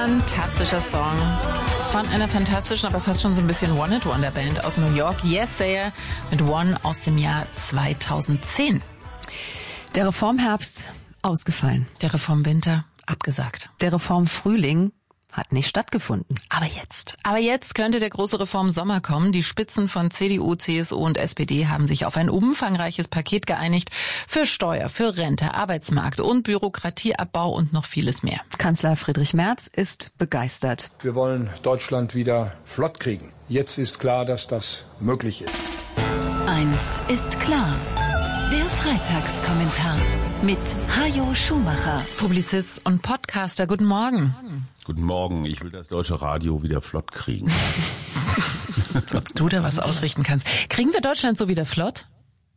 Fantastischer Song von einer fantastischen, aber fast schon so ein bisschen One-Hit-Wonder-Band aus New York, Yes Sayer, mit One aus dem Jahr 2010. Der Reformherbst ausgefallen. Der Reformwinter abgesagt. Der Reformfrühling hat nicht stattgefunden. Aber jetzt könnte der große Reformsommer kommen. Die Spitzen von CDU, CSU und SPD haben sich auf ein umfangreiches Paket geeinigt für Steuer, für Rente, Arbeitsmarkt und Bürokratieabbau und noch vieles mehr. Kanzler Friedrich Merz ist begeistert. Wir wollen Deutschland wieder flott kriegen. Jetzt ist klar, dass das möglich ist. Eins ist klar. Der Freitagskommentar mit Hajo Schumacher. Publizist und Podcaster, guten Morgen. Guten Morgen, ich will das deutsche Radio wieder flott kriegen. Ob du da was ausrichten kannst. Kriegen wir Deutschland so wieder flott?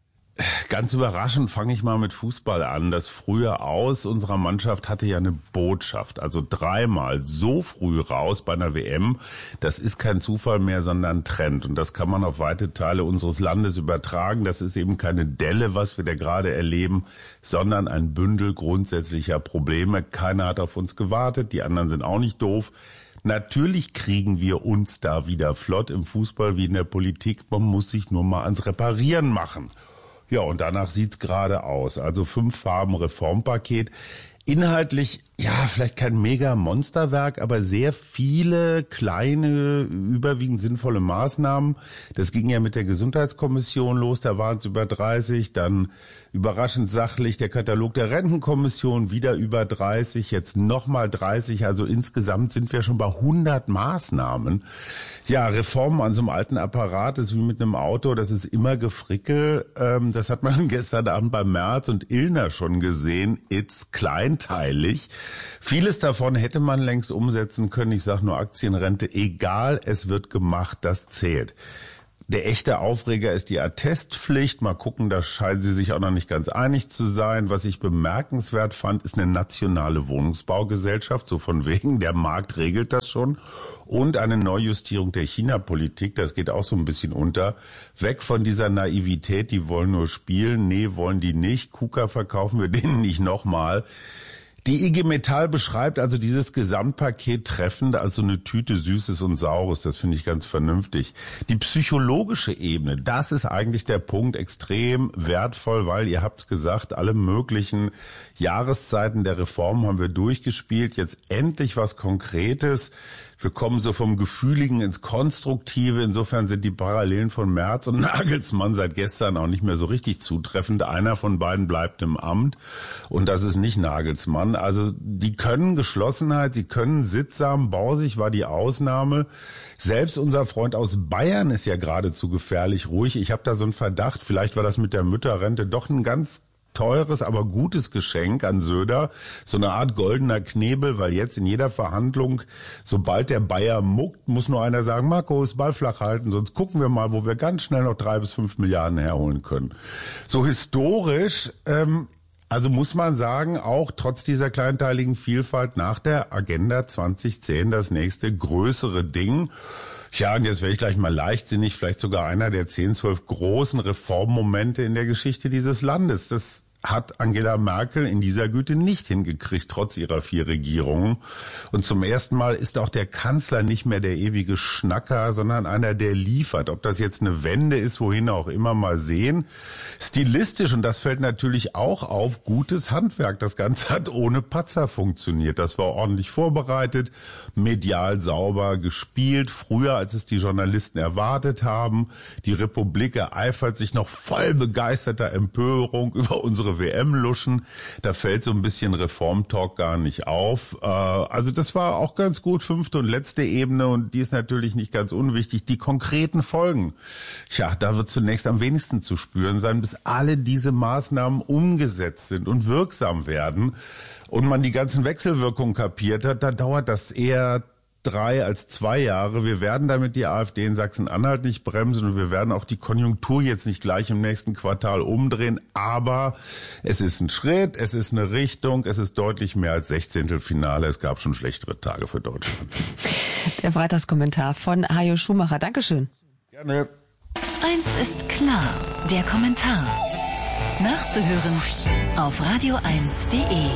Ganz überraschend fange ich mal mit Fußball an. Das frühe Aus unserer Mannschaft hatte ja eine Botschaft. Also 3-mal so früh raus bei einer WM, das ist kein Zufall mehr, sondern ein Trend. Und das kann man auf weite Teile unseres Landes übertragen. Das ist eben keine Delle, was wir da gerade erleben, sondern ein Bündel grundsätzlicher Probleme. Keiner hat auf uns gewartet, die anderen sind auch nicht doof. Natürlich kriegen wir uns da wieder flott im Fußball wie in der Politik. Man muss sich nur mal ans Reparieren machen. Ja, und danach sieht's gerade aus. Also 5 Farben Reformpaket. Inhaltlich, ja, vielleicht kein Mega-Monsterwerk, aber sehr viele kleine, überwiegend sinnvolle Maßnahmen. Das ging ja mit der Gesundheitskommission los, da waren es über 30. Dann überraschend sachlich der Katalog der Rentenkommission, wieder über 30, jetzt nochmal 30. Also insgesamt sind wir schon bei 100 Maßnahmen. Ja, Reformen an so einem alten Apparat ist wie mit einem Auto, das ist immer Gefrickel. Das hat man gestern Abend bei Merz und Illner schon gesehen. It's kleinteilig. Vieles davon hätte man längst umsetzen können. Ich sage nur Aktienrente. Egal, es wird gemacht, das zählt. Der echte Aufreger ist die Attestpflicht. Mal gucken, da scheinen sie sich auch noch nicht ganz einig zu sein. Was ich bemerkenswert fand, ist eine nationale Wohnungsbaugesellschaft. So von wegen, der Markt regelt das schon. Und eine Neujustierung der China-Politik, das geht auch so ein bisschen unter. Weg von dieser Naivität, die wollen nur spielen. Nee, wollen die nicht. KUKA verkaufen wir denen nicht nochmal. Die IG Metall beschreibt also dieses Gesamtpaket treffend als so eine Tüte Süßes und Saures. Das finde ich ganz vernünftig. Die psychologische Ebene, das ist eigentlich der Punkt, extrem wertvoll, weil ihr habt's gesagt, alle möglichen Jahreszeiten der Reform haben wir durchgespielt. Jetzt endlich was Konkretes. Wir kommen so vom Gefühligen ins Konstruktive. Insofern sind die Parallelen von Merz und Nagelsmann seit gestern auch nicht mehr so richtig zutreffend. Einer von beiden bleibt im Amt und das ist nicht Nagelsmann. Also die können Geschlossenheit, sie können sittsam, Bausig war die Ausnahme. Selbst unser Freund aus Bayern ist ja geradezu gefährlich ruhig. Ich habe da so einen Verdacht, vielleicht war das mit der Mütterrente doch ein ganz teures, aber gutes Geschenk an Söder, so eine Art goldener Knebel, weil jetzt in jeder Verhandlung, sobald der Bayer muckt, muss nur einer sagen, Markus, Ball flach halten, sonst gucken wir mal, wo wir ganz schnell noch 3 bis 5 Milliarden herholen können. So historisch, also muss man sagen, auch trotz dieser kleinteiligen Vielfalt nach der Agenda 2010 das nächste größere Ding. Ja, und jetzt werde ich gleich mal leichtsinnig, vielleicht sogar einer der 10, 12 großen Reformmomente in der Geschichte dieses Landes. Das hat Angela Merkel in dieser Güte nicht hingekriegt, trotz ihrer 4 Regierungen. Und zum ersten Mal ist auch der Kanzler nicht mehr der ewige Schnacker, sondern einer, der liefert. Ob das jetzt eine Wende ist, wohin auch immer, mal sehen. Stilistisch, und das fällt natürlich auch auf, gutes Handwerk. Das Ganze hat ohne Patzer funktioniert. Das war ordentlich vorbereitet, medial sauber gespielt, früher, als es die Journalisten erwartet haben. Die Republik ereifert sich noch voll begeisterter Empörung über unsere WM-Luschen, da fällt so ein bisschen Reformtalk gar nicht auf. Also das war auch ganz gut, 5. und letzte Ebene, und die ist natürlich nicht ganz unwichtig, die konkreten Folgen. Tja, da wird zunächst am wenigsten zu spüren sein, bis alle diese Maßnahmen umgesetzt sind und wirksam werden und man die ganzen Wechselwirkungen kapiert hat, da dauert das eher 3 als 2 Jahre. Wir werden damit die AfD in Sachsen-Anhalt nicht bremsen und wir werden auch die Konjunktur jetzt nicht gleich im nächsten Quartal umdrehen. Aber es ist ein Schritt, es ist eine Richtung, es ist deutlich mehr als 16. Finale. Es gab schon schlechtere Tage für Deutschland. Der Freitagskommentar von Hajo Schumacher. Dankeschön. Gerne. Eins ist klar, der Kommentar. Nachzuhören auf radio1.de.